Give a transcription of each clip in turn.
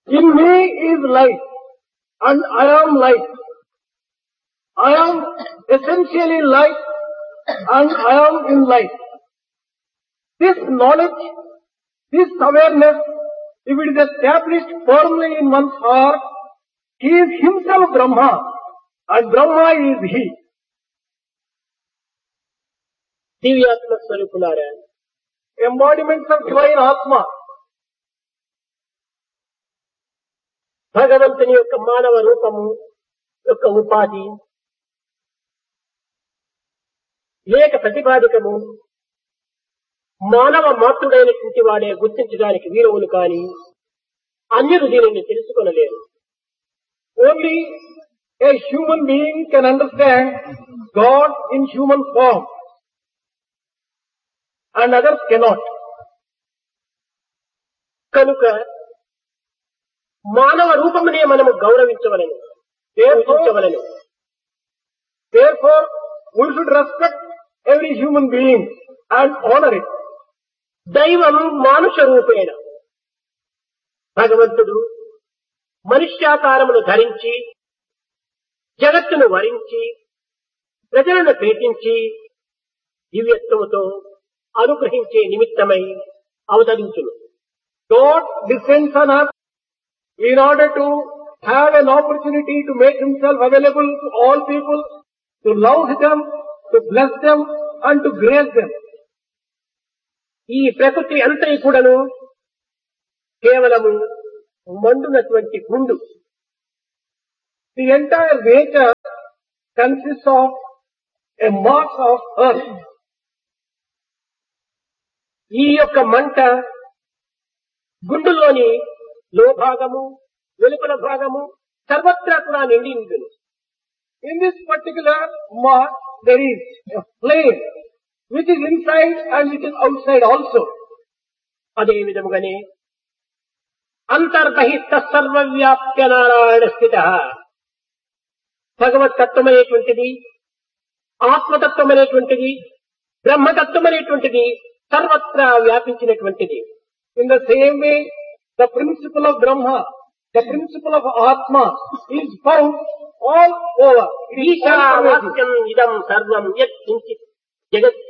In me is life, and I am life. I am essentially life, and I am in life. This knowledge, this awareness, if it is established firmly in one's heart, he is himself Brahma, and Brahma is he. దివ్యాత్మ స్వరూపులారా, Embodiments of divine Atma. భగవంతుని యొక్క మానవ రూపము యొక్క ఉపాధి లేక ప్రతిపాదికము మానవ మాతృడైనటువంటి వాడే గుర్తించడానికి వీరవులు కాని అన్యులు దీనిని తెలుసుకొనలేరు. Only a human being can understand God in human form, and others cannot. కనుక మానవ రూపమునే మనము గౌరవించవలను, పూజించవలను. Therefore, we should respect every human being and honor it. దైవం మానుష రూపేణ, భగవంతుడు మనుష్యాకారమును ధరించి జగత్తును వరించి ప్రజలను ప్రేమించి దివ్యత్వముతో అనుగ్రహించే నిమిత్తమై అవతరించును. God descends on earth in order to have an opportunity to make himself available to all people, to love them, to bless them, and to grace them. ఈ ప్రకృతి అంతటి కూడాను కేవలము మండునటువంటి గుండు. The entire nature consists of a mass of earth. ఈ యొక్క మంట గుండులోని లోభాగము వెలుపల భాగము సర్వత్రా కూడా నిండి ఉంటుంది. In this particular mass, there is a flame which is inside and which is outside also. అదే విధముగానే అంతర్బహిష్ట సర్వవ్యాప్య నారాయణ స్థిత, భగవతత్వం అనేటువంటిది, ఆత్మతత్వం అనేటువంటిది, బ్రహ్మతత్వం అనేటువంటిది సర్వత్రా వ్యాపించినటువంటిది. In the same way, the principle of Brahma, the principle of Atma is found all over. It is all pervasive. ఈశావాస్యం ఇదం సర్వం యత్ కించిత్ జగత్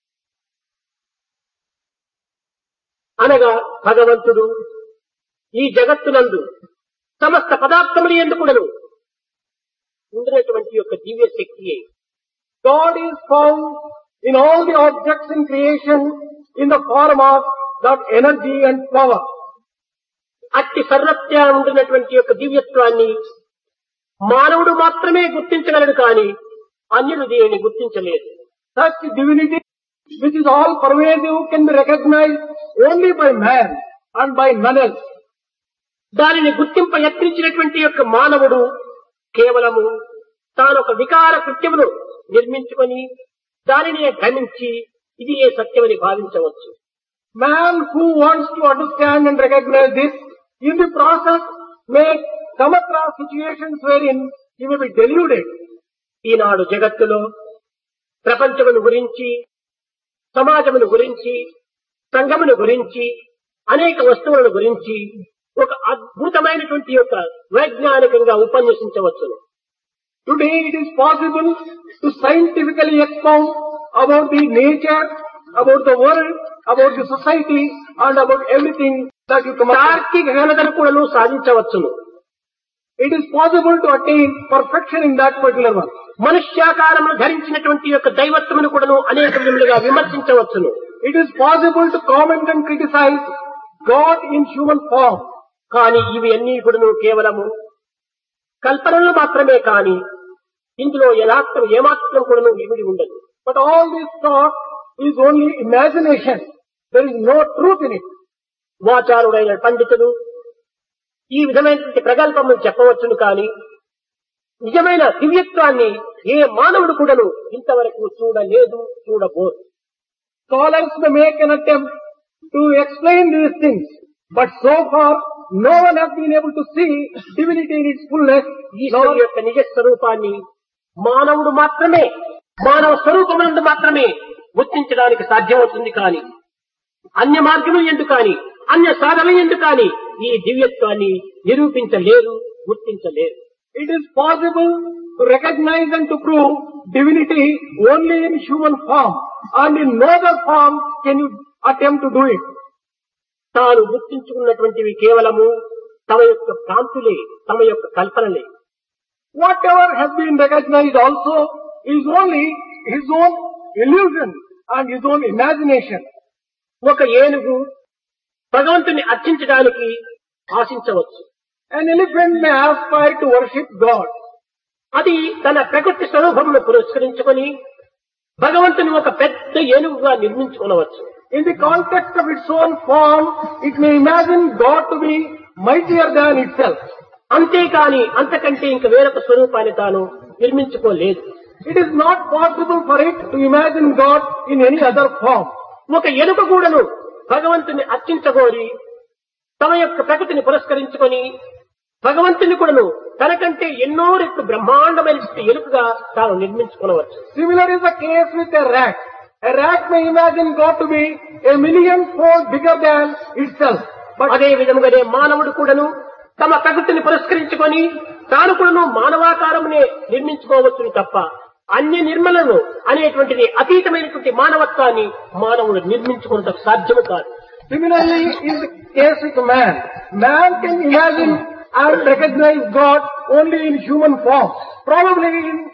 అనగా భగవంతుడు ఈ జగత్తునందు సమస్త పదార్థములు ఎందుకుడను ఉండినటువంటి యొక్క దివ్య శక్తియే. God is found in all the objects in creation in the form of that energy and power. అట్టి సర్వత్రా ఉండినటువంటి యొక్క దివ్యత్వాన్ని మానవుడు మాత్రమే గుర్తించగలడు కాని అన్యులు దీనిని గుర్తించలేదు. Such divinity, which is all pervasive, can be recognized only by man and by none else. దానిని గుర్తింప యత్నించినటువంటి యొక్క మానవుడు కేవలము తానొక వికార కృత్యమును నిర్మించుకొని దానిని భ్రమించి ఇది ఏ సత్యమని భావించవచ్చు. Man who wants to understand and recognize this, in the process may come across situations wherein he may be deluded. ఈనాడు జగత్తులో ప్రపంచమును గురించి, సమాజమును గురించి, సంఘమును గురించి, అనేక వస్తువులను గురించి ఒక అద్భుతమైనటువంటి యొక్క వైజ్ఞానికంగా ఉపన్యసించవచ్చును. Today it is possible to scientifically expound about the nature, about the world, about the society, and about everything that you come across. తార్కిక ఘనతను కూడాను సాధించవచ్చును. It is possible to attain perfection in that particular one. మనుష్యాకారమును ధరించినటువంటి యొక్క దైవత్వమును కూడాను అనేక విధములుగా విమర్శించవచ్చును. It is possible to comment and criticize God in human form. కానీ ఇవి అన్నీ కూడాను కేవలము కల్పనలు మాత్రమే కాని ఇందులో యథార్థం ఏమాత్రం కూడాను ఇమిడి ఉండదు. But all this talk is only imagination. There is no truth in it. వాచారుడైన పండితులు ఈ విధమైనటువంటి ప్రగల్భములు చెప్పవచ్చును కానీ నిజమైన దివ్యత్వాన్ని ఏ మానవుడు కూడాను ఇంతవరకు చూడలేదు, చూడబోదు. Scholars may make an attempt to explain these things, but so far no one has been able to see divinity in its fullness. ఈశ్వరుని యొక్క నిజ స్వరూపాన్ని మానవుడు మాత్రమే, మానవ స్వరూపమునందు మాత్రమే గుర్తించడానికి సాధ్యమవుతుంది కానీ అన్య మార్గములు ఎందుకు కానీ అన్య సాధన ఎందుకు కానీ ఈ దివ్యత్వాన్ని నిరూపించలేరు, గుర్తించలేరు. It is possible to recognize and to prove divinity only in human form, and in no other form can you attempt to do it. తాను గుర్తించుకున్నటువంటివి కేవలము తమ యొక్క భ్రాంతులే, తమ యొక్క కల్పనలే. Whatever has been recognized also is only his own illusion and his own imagination. ఒక ఏనుగు భగవంతుని అర్చించడానికి ఆశించవచ్చు. An elephant may aspire to worship God. అది తన ప్రకృతి స్వరూపమును పురస్కరించుకొని భగవంతుని ఒక పెద్ద ఏనుగుగా నిర్మించుకొనవచ్చు. In the context of its own form, it may imagine God to be mightier than itself. అంతేకాని అంతకంటే ఇంక వేరొక స్వరూపాన్ని తాను నిర్మించుకోలేదు. It is not possible for it to imagine God in any other form. ఒక ఎలుక కూడాను భగవంతుని అర్చించగోరి తమ యొక్క ప్రకృతిని పురస్కరించుకొని భగవంతుని కూడాను తనకంటే ఎన్నో రెట్లు బ్రహ్మాండమైన ఎలుకగా తాను నిర్మించుకోవచ్చు. Similar is the case with a rat. A rat may imagine God to be a million-fold bigger than itself. But అదే విధముగానే మానవుడు కూడాను తమ ప్రకృతిని పురస్కరించుకొని తాను కూడాను మానవాకారమునే నిర్మించుకోవచ్చును తప్ప అన్య నిర్మలను అనేటువంటిది అతీతమైనటువంటి మానవత్వాన్ని మానవుడు నిర్మించుకున్నటకు సాధ్యము కాదు. Similarly, in the case with man, man can imagine and recognize God only in human form. Probably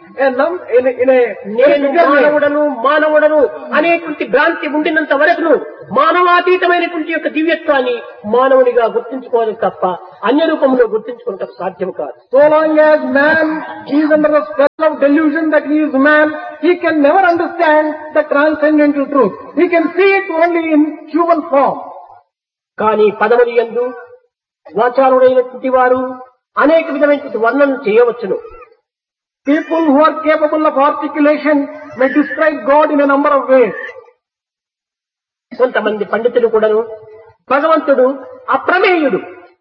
నేను మానవుడను అనేటువంటి భ్రాంతి ఉండినంత వరకును మానవాతీతమైనటువంటి యొక్క దివ్యత్వాన్ని మానవుడిగా గుర్తించుకోవాలి తప్ప అన్య రూపంలో గుర్తించుకోవడం సాధ్యం కాదు. So long as man is under the spell of delusion that he is man, he can never understand the transcendental truth. He can see it only in human form. కానీ పదములు యందు వాచారుడైనటువంటి వారు అనేక విధమైనటువంటి వర్ణనలు చేయవచ్చును. People who are capable of articulation may describe God in a number of ways. కొంతమంది పండితులు కూడాను భగవంతుడు అప్రమేయుడు,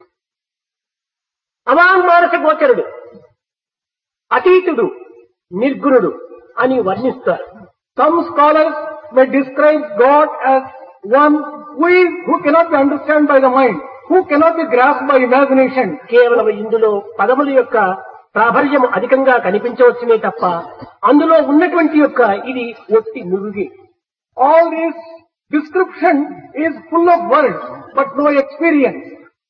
అవాంగ్మానస గోచరుడు, అతీతుడు, నిర్గుణుడు అని వర్ణిస్తారు. Some scholars may describe God as one who cannot be understood by the mind, who cannot be grasped by imagination. కేవలం ఇందులో పదముల యొక్క ప్రాబల్యం అధికంగా కనిపించవచ్చునే తప్ప అందులో ఉన్నటువంటి యొక్క ఇది ఒట్టి నురుగి. All this description is full of words but no experience.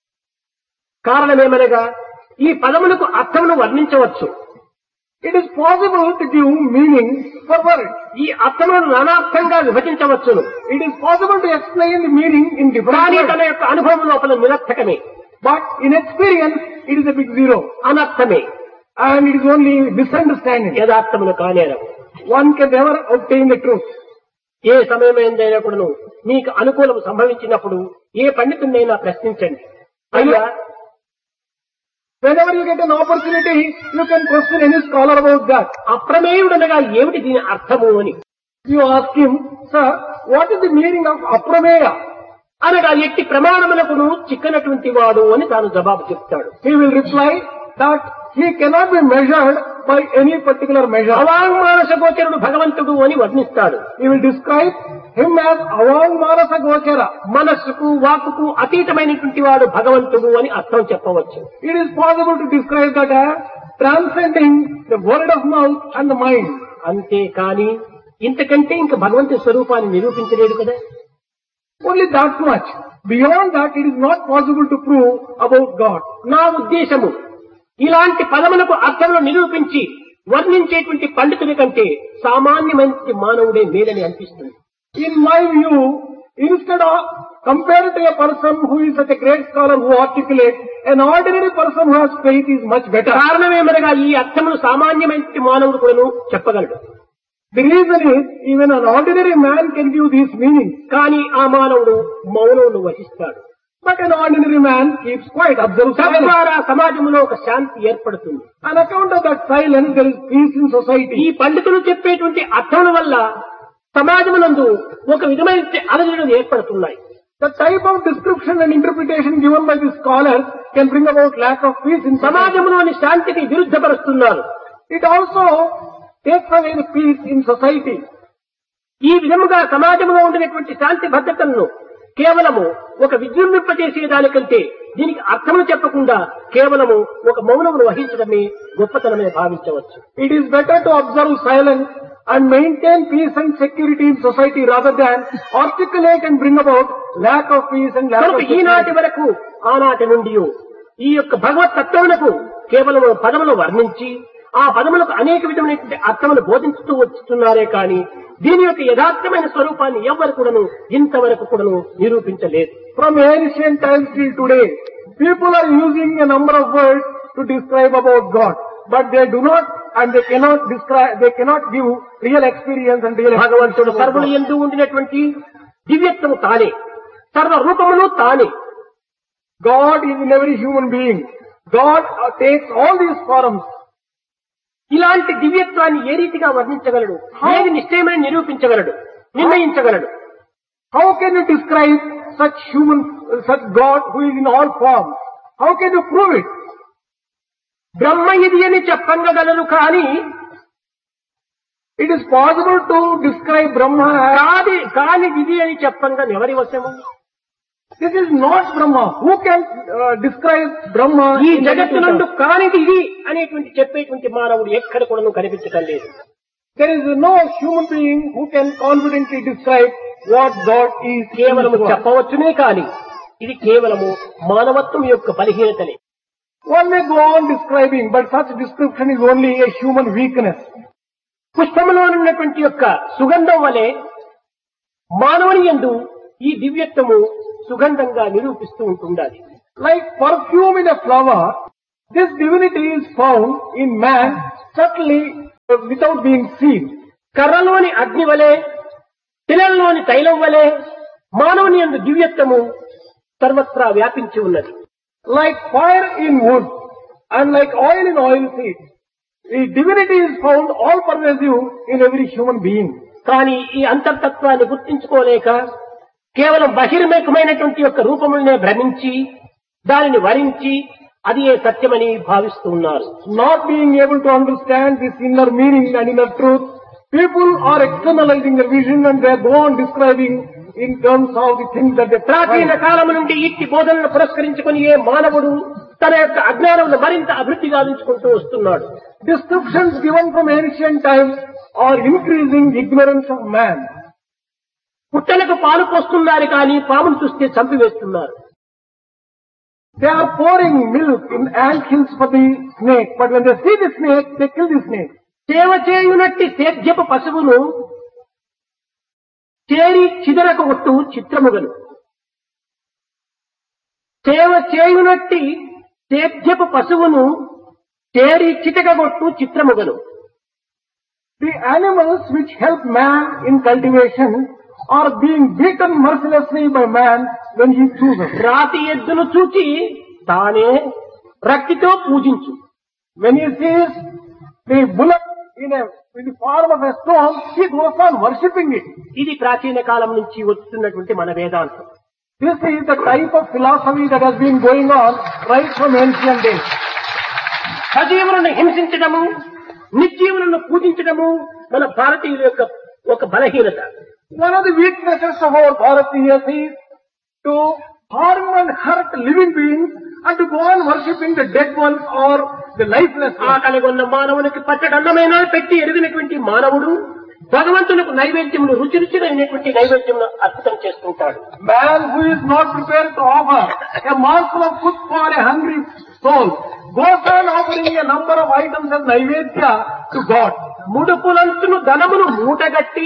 కారణమేమనగా ఈ పదములకు అర్థమును వర్ణించవచ్చు. It is possible to give meaning for words. ఈ అర్థములను నానార్థంగా విభజించవచ్చును. It is possible to explain the meaning in different ways. తన యొక్క అనుభవం లోపల నిరర్థకమే. But in experience it is a big zero. అనర్థమే. And it is only misunderstanding. యథార్థమును కానేరవు. One can never obtain the truth. ఏ సమయమైందైనా కూడాను మీకు అనుకూలం సంభవించినప్పుడు ఏ పండితుడినైనా ప్రశ్నించండి. అయ్యా, whenever you get an opportunity, you can question any scholar about that. అప్రమేయుడనగా ఏమిటి దీని అర్థము అని. You ask him, sir, what is the meaning of aprameya? అనగా ఎట్టి ప్రమాణములకును చిక్కనటువంటి వాడు అని తాను జవాబు చెప్తాడు. He will reply that he cannot be measured by any particular measure. అవాంగ్మానస గోచరుడు భగవంతుడు అని వర్ణిస్తాడు. He will describe him as avangmanasa gochara. మనస్సుకు వాక్కుకు అతీతమైనటువంటి వాడు భగవంతుడు అని అర్థం చెప్పవచ్చు. It is possible to describe that as transcending the word of mouth and the mind. అంతేకాని ఇంతకంటే ఇంక భగవంతుడి స్వరూపాన్ని నిరూపించలేడు కదా. Only that much. Beyond that, it is not possible to prove about God. నా ఉద్దేశము ఇలాంటి పదములకు అర్థములు నిరూపించి వర్ణించేటువంటి పండితుడి కంటే సామాన్యమైన మానవుడే మేలని అనిపిస్తుంది. In my view, instead of compared to a person who is such a great scholar who articulates, an ordinary person who has faith is much better. కారణమేమనగా ఈ అర్థములు సామాన్యమైన మానవుడు కూడాను చెప్పగలడు. The reason is, even an ordinary man can give these meanings. కానీ ఆ మానవుడు మౌనమును వహిస్తాడు. But an ordinary man keeps quiet, observes silence. తద్వారా సమాజంలో ఒక శాంతి ఏర్పడుతుంది. On account of that silence, there is peace in society. ఈ పండితులు చెప్పేటువంటి అర్థముల వల్ల సమాజమునందు ఒక విధమైన అలజడులు ఏర్పడుతున్నాయి. The type of description and interpretation given by the scholars can bring about lack of peace in సమాజంలోని శాంతిని విరుద్ధపరుస్తున్నారు. It also takes away the peace in society. ఈ విధముగా సమాజంలో ఉండినటువంటి శాంతి భద్రతలను కేవలము ఒక విజృంభింపజేసే దానికంటే దీనికి అర్థములు చెప్పకుండా కేవలము ఒక మౌనమును వహించడమే గొప్పతనమే భావించవచ్చు. It is better to observe silence and maintain peace and security in society rather than articulate and bring about lack of peace and lack of కనుక security. ఈనాటి వరకు ఆనాటి నుండి ఈ యొక్క భగవత్ తత్వమునకు కేవలం పదములు వర్ణించి ఆ పదములకు అనేక విధమైనటువంటి అర్థములు బోధించుతూ వస్తున్నారే కానీ దీని యొక్క యథార్థమైన స్వరూపాన్ని ఎవ్వరు కూడాను ఇంతవరకు కూడాను నిరూపించలేదు. From ancient times till today, people are using a number of words to describe about God, but they do not and they cannot describe, they cannot give real experience and real భగవంతుడు సర్వులు యందు ఉండినటువంటి దివ్యత్వము తానే, సర్వ రూపములు తానే. God is in every human being. God takes all these forms. ఇలాంటి దివ్యత్వాన్ని ఏ రీతిగా వర్ణించగలడు, ఏది నిశ్చయమని నిరూపించగలడు, నిర్ణయించగలడు? How can you describe such God who is in all forms? How can you prove it? బ్రహ్మ ఇది అని చెప్పగలరు కానీ It is possible to describe Brahma as కాని ఇది అని చెప్పంగా ఎవరి వశము? this is not Brahma. Who can describe Brahma? ఈ జగత్తునందు కానిది ఇది అనేటువంటి చెప్పేటువంటి మానవుడు ఎక్కడ కూడా కనిపించటం లేదు. There is no human being who can confidently describe what God is. కేవలము చెప్పవచ్చునే కానీ ఇది కేవలము మానవత్వం యొక్క బలహీనతనే. One may go on describing, but such description is only a human weakness. పుష్పములో ఉన్నటువంటి యొక్క సుగంధం వలె మానవుని యందు ఈ దివ్యత్వము సుగంధంగా నిరూపిస్తూ ఉంటుండాలి. Like perfume in a flower, this divinity is found in man subtly without being seen. కర్రలోని అగ్ని వలె, తిలల్లోని తైలం వలె మానవుని యందు దివ్యత్వము సర్వత్రా వ్యాపించి ఉన్నది. Like fire in wood and like oil in oil seed, the divinity is found all pervasive in every human being. కానీ ఈ అంతర్తత్వాన్ని గుర్తించుకోలేక కేవలం బహిర్ముఖమైనటువంటి యొక్క రూపములనే భ్రమించి దానిని వరించి అది ఏ సత్యమని భావిస్తూ ఉన్నారు. Not being able to understand this inner meaning and inner truth, people are externalizing their vision and they go on describing in terms of the things that they ప్రాచీన కాలం నుండి ఇట్టి బోధనను పురస్కరించుకుని ఏ మానవుడు తన యొక్క అజ్ఞానమును మరింత అభివృద్ధి గావించుకుంటూ వస్తున్నాడు. Descriptions given from ancient times are increasing ignorance of man. పుట్టలకు పాలు పోస్తున్నారు కానీ పామును చూస్తే చంపివేస్తున్నారు. They are pouring milk in ant hills for the snake, but when they see the snake, they kill the snake. సేవ చేయునట్టి సేద్యపు పశువును చేరి చిదరకొట్టు చిత్రముగను. సేవ చేయునట్టి సేద్యపు పశువును చేరి చితకగొట్టు చిత్రముగను. The animals which help man in cultivation are being beaten mercilessly by man when he chooses. రాతి ఎద్దును చూచి తానే రక్తితో పూజించు. When he sees the bullock in the form of a stone, he goes on worshipping it. ఇది ప్రాచీన కాలం నుంచి వస్తున్నటువంటి మన వేదాంతం. This is the type of philosophy that has been going on right from ancient days. సజీవులను హింసించడము, నిర్జీవులను పూజించడము మన భారతీయుల యొక్క ఒక బలహీనత. One of the weaknesses of our Bharatiyas is to harm and hurt living beings and to go on worshipping the dead ones or the lifeless ones. ఆకలిగొన్న మానవునికి పచ్చడన్నమైనా పెట్టి ఎరిగినటువంటి మానవుడు భగవంతునికి నైవేద్యములు రుచిరుచిరైనటువంటి నైవేద్యమును అర్పితం చేస్తుంటాడు. Man who is not prepared to offer a morsel of food for a hungry soul goes on offering a number of items as naivedya to God. ముడుపులంచును ధనమును మూటగట్టి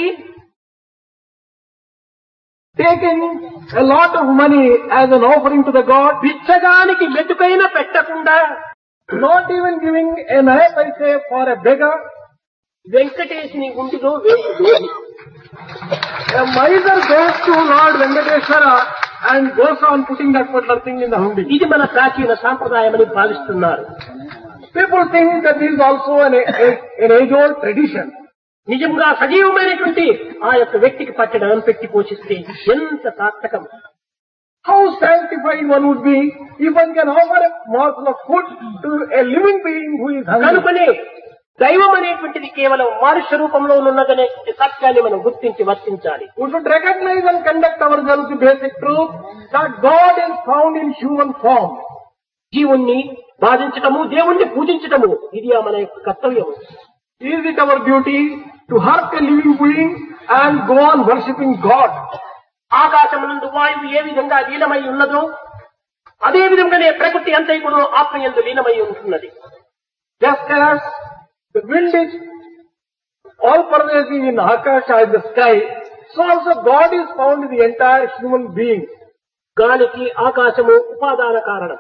taking a lot of money as an offering to the God, బిచ్చగానికి మెతుకైనా పెట్టకుండా, not even giving a naya paise for a beggar. వెంకటేశుని గుండిలో వేయి వేయి. A miser goes to Lord Venkateshwara and goes on putting that particular thing in the hundi. ఇది మన ప్రాచీన సాంప్రదాయమని భావిస్తున్నారు. People think that this is also an age-old tradition. నిజంగా సజీవమైనటువంటి ఆ యొక్క వ్యక్తికి పచ్చడం పెట్టి పోషిస్తే ఎంత సార్థకం. How sanctified one would be if one can offer a morsel of food to a living being who is hungry. కనుకనే దైవం అనేటువంటిది కేవలం మనుష్య రూపంలో ఉన్నదనే సత్యాన్ని మనం గుర్తించి వర్తించాలి. We should recognize and conduct ourselves the basic truth that God is found in human form. జీవుణ్ణి బాధించటము, దేవుణ్ణి పూజించటము ఇది మన యొక్క కర్తవ్యం. Is it our duty to hurt a living being and go on worshipping God? ఆకాశమునందు వాయువు ఏ విధంగా లీనమై ఉన్నదో అదే విధంగానే ప్రకృతి అంతా కూడా ఆత్మయందు లీనమై ఉంటున్నది. Just as the wind is all pervasive in Akasha, in the sky, so also God is found in the entire human being. గాలికి ఆకాశము ఉపాదాన కారణం.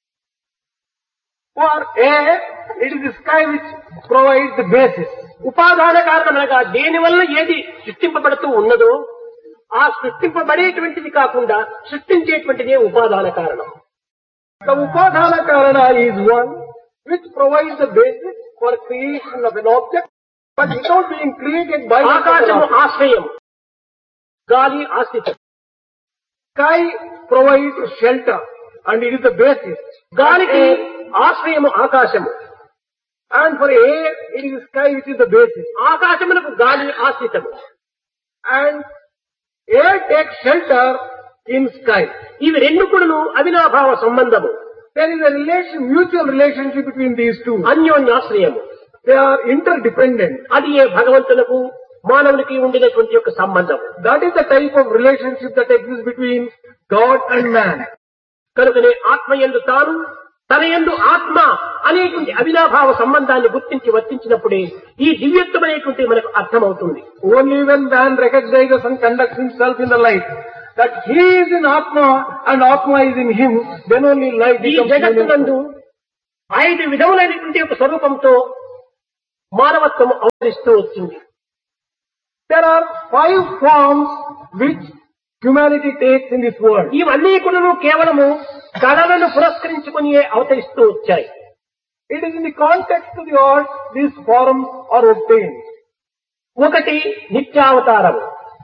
For air, it is the sky which provides the basis. ఉపాదాన కారణమనగా దేని వల్ల ఏది సృష్టింపబడుతూ ఉన్నదో ఆ సృష్టింపబడేటువంటిది కాకుండా సృష్టించేటువంటిదే ఉపాదాన కారణం. The Upadana Karana is one which provides the basis for creation of an object, but without being created by the ఆకాశము object. ఆశ్రయం, గాలి ఆశ్రితం. Sky provides shelter and it is the basis. గాలికి ఆశ్రయము ఆకాశము, And for air, it is sky which is the basis. ఆకాశమునకు గాలి ఆశ్రితము. And air takes shelter in sky. ఇవి రెండు కూడాను అవినాభావ సంబంధము, There is a mutual relationship between these two. అన్యోన్యాశ్రయము. They are interdependent. అది ఏ భగవంతులకు మానవునికి ఉండినటువంటి యొక్క సంబంధం. That is the type of relationship that exists between God and man. కనుకనే ఆత్మయందు తాను, తన యందు ఆత్మ అనేటువంటి అవినాభావ సంబంధాన్ని గుర్తించి వర్తించినప్పుడే ఈ దివ్యత్వమైనటువంటి మనకు అర్థమవుతుంది. Only when man recognizes and conducts himself in the light, that he is in Atma and Atma is in him, then only light ఈ becomes జగత్తునందు meaningful. 5 విధములైనటువంటి ఒక స్వరూపంతో మానవత్వం అవతరిస్తూ వచ్చింది. There are 5 forms which humanity takes in this world. ఇవన్నీ కూడా కేవలము కళలను పురస్కరించుకుని అవతరిస్తూ వచ్చాయి. It is in the context of the art these forms are obtained. ఒకటి నిత్యావతారము.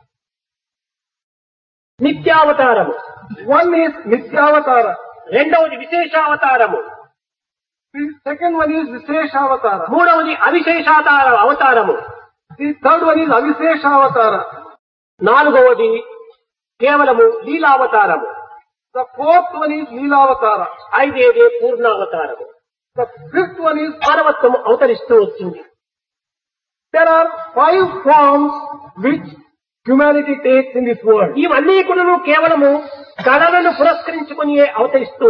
నిత్యావతారము. One is Nityavatara. రెండవది విశేషావతారము. The second one is Visheshavatara. మూడవది అవతారము. The third one is Avisheshavatara. నాలుగవది కేవలము లీలావతారము. The fourth one is Leelavatara. ఐదేదే పూర్ణావతారము. The fifth one is, మానవత్వం అవతరిస్తూ వచ్చింది. there are 5 forms which humanity takes in this world. ఇవన్నీ కూడా కేవలము కళలను పురస్కరించుకుని అవతరిస్తూ